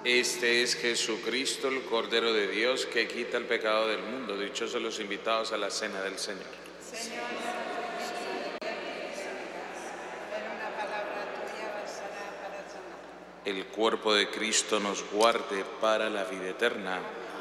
Este es Jesucristo, el Cordero de Dios, que quita el pecado del mundo. Dichosos los invitados a la cena del Señor. Señor, pero una palabra tuya bastará para sanar. El cuerpo de Cristo nos guarde para la vida eterna.